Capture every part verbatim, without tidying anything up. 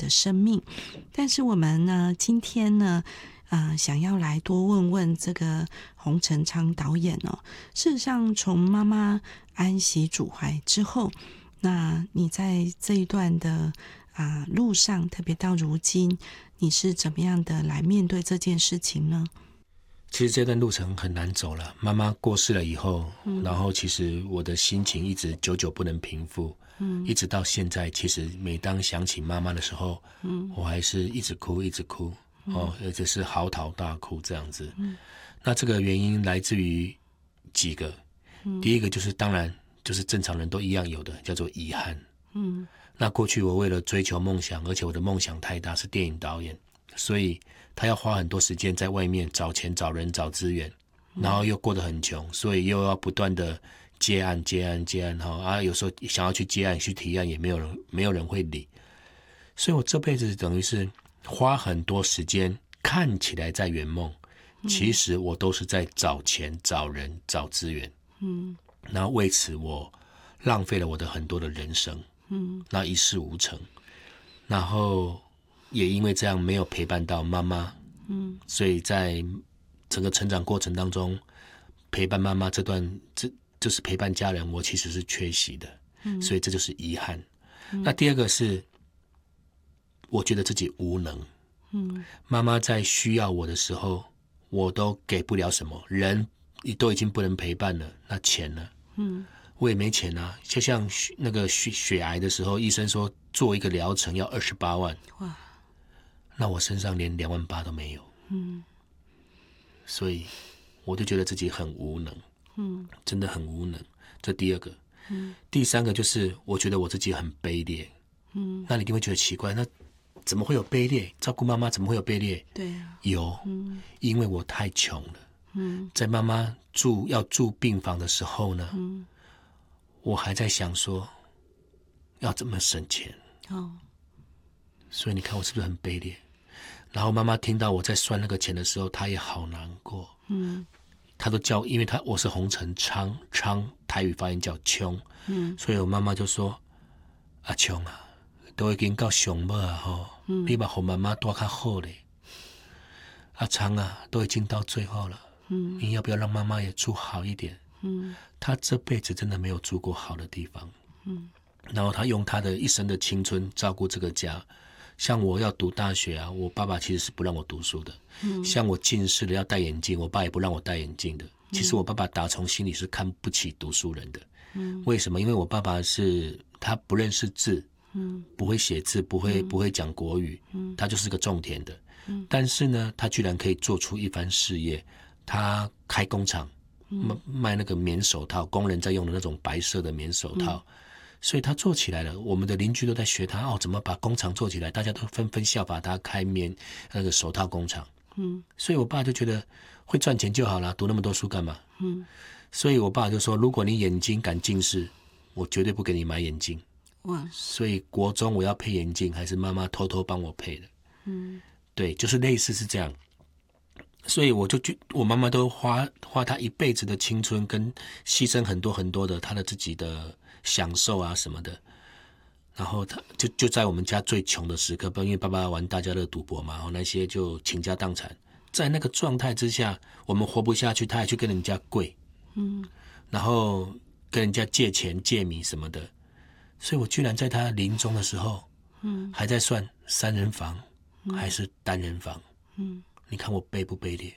的生命。但是我们呢，今天呢，呃，想要来多问问这个洪承昌导演哦。事实上，从妈妈安息主怀之后，那你在这一段的啊、呃、路上，特别到如今，你是怎么样的来面对这件事情呢？ 其实这段路程很难走了，妈妈过世了以后、嗯、然后其实我的心情一直久久不能平复，嗯，一直到现在，其实每当想起妈妈的时候，嗯，我还是一直哭一直哭、嗯、哦，而且是嚎啕大哭这样子、嗯、那这个原因来自于几个、嗯、第一个就是当然就是正常人都一样有的，叫做遗憾，嗯，那过去我为了追求梦想，而且我的梦想太大，是电影导演，所以他要花很多时间在外面找钱找人找资源，然后又过得很穷，所以又要不断的接案接案接案啊，有时候想要去接案去提案也没有人没有人会理，所以我这辈子等于是花很多时间看起来在圆梦、嗯、其实我都是在找钱找人找资源，嗯，然后为此我浪费了我的很多的人生，嗯，那一事无成，然后也因为这样没有陪伴到妈妈，嗯，所以在整个成长过程当中，陪伴妈妈这段这就是陪伴家人，我其实是缺席的，嗯，所以这就是遗憾、嗯、那第二个是我觉得自己无能，嗯，妈妈在需要我的时候我都给不了什么，人都已经不能陪伴了，那钱呢？嗯，我也没钱啊，就像那个血血癌的时候，医生说做一个疗程要二十八万，哇，那我身上连两万八都没有，嗯，所以我就觉得自己很无能，嗯，真的很无能，这第二个，嗯，第三个就是我觉得我自己很卑劣，嗯，那你一定会觉得奇怪，那怎么会有卑劣？照顾妈妈怎么会有卑劣？ 对啊， 有，嗯，因为我太穷了，嗯，在妈妈住要住病房的时候呢，嗯，我还在想说要怎么省钱，哦，所以你看我是不是很卑劣？然后妈妈听到我在算那个钱的时候，她也好难过，嗯，她都叫，因为她我是洪承昌，昌台语发音叫琼，嗯，所以我妈妈就说：“阿琼啊，都已经到上尾啊吼，嗯，你把和妈妈多较好嘞。阿昌啊，都已经到最后了，嗯，你要不要让妈妈也住好一点？嗯，她这辈子真的没有住过好的地方，嗯，然后她用她的一生的青春照顾这个家。”像我要读大学啊，我爸爸其实是不让我读书的，嗯，像我近视了要戴眼镜，我爸也不让我戴眼镜的，其实我爸爸打从心里是看不起读书人的，嗯，为什么？因为我爸爸是他不认识字，嗯，不会写字，不会、嗯、不会讲国语，嗯，他就是个种田的，嗯，但是呢他居然可以做出一番事业，他开工厂，嗯，卖那个棉手套，工人在用的那种白色的棉手套，嗯，所以他做起来了，我们的邻居都在学他哦，怎么把工厂做起来？大家都纷纷效法他开棉那个手套工厂。嗯，所以我爸就觉得会赚钱就好了，读那么多书干嘛？嗯，所以我爸就说，如果你眼睛敢近视，我绝对不给你买眼镜。哇！所以国中我要配眼镜，还是妈妈偷偷帮我配的。嗯，对，就是类似是这样。所以我就觉我妈妈都花花她一辈子的青春，跟牺牲很多很多的她的自己的享受啊什么的，然后他就就在我们家最穷的时刻，因为爸爸玩大家乐赌博嘛，然后那些就倾家荡产，在那个状态之下，我们活不下去，他还去跟人家跪，嗯，然后跟人家借钱借米什么的，所以我居然在他临终的时候，嗯，还在算三人房、嗯、还是单人房，嗯，你看我卑不卑劣？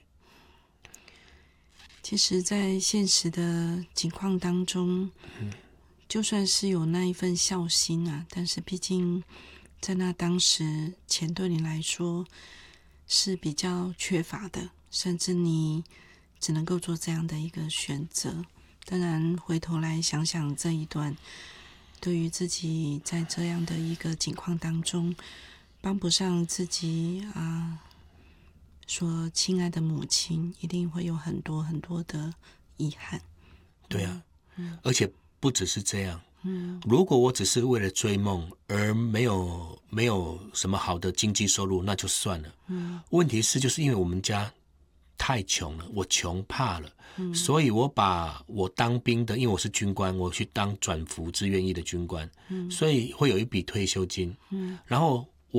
其实在现实的情况当中，嗯，就算是有那一份孝心啊，但是毕竟在那当时钱对你来说是比较缺乏的，甚至你只能够做这样的一个选择。当然回头来想想这一段，对于自己在这样的一个境况当中帮不上自己啊，说亲爱的母亲，一定会有很多很多的遗憾。 对啊，嗯，而且不只是这样，嗯，如果我只是为了追梦而没有没有什么好的经济收入，那就算了。嗯，问题是就是因为我们家太穷了，我穷怕了，嗯，所以我把我当兵的，因为我是军官，我去当转服志愿役的军官，嗯，所以会有一笔退休金，嗯，然后